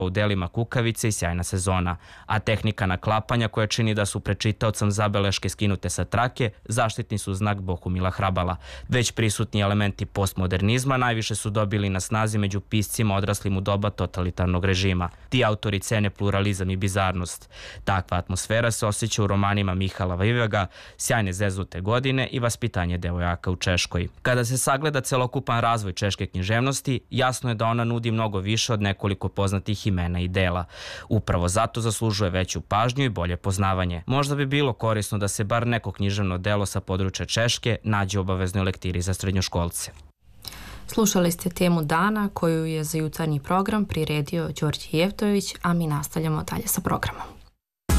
u delima Kukavice i Sjajna sezona, a tehnika naklapanja koja čini da su pred čitaocem zabeleške skinute sa trake zaštitni su znak Bohumila Hrabala. Već prisutni elementi postmodernizma najviše su dobili na snazi među piscima odraslim u doba totalitarnog režima. Ti autori cene pluralizam i bizarnost. Takva atmosfera se osjeća u romanima Mihala Vajvega, Sjajne zeznute godine i Vaspitanje devojaka u Češkoj. Kada se sagleda celokupan razvoj češke književnosti, jasno je da ona nudi mnogo više od nekoliko poznatih imena i dela. Upravo zato zaslužuje veću pažnju i bolje poznavanje. Možda bi bilo korisno da se bar neko književno delo sa područja Češke nađe u obaveznoj lektiri za srednjoškolce. Slušali ste temu dana koju je za jutarnji program priredio Đorđe Jevtović, a mi nastavljamo dalje sa programom.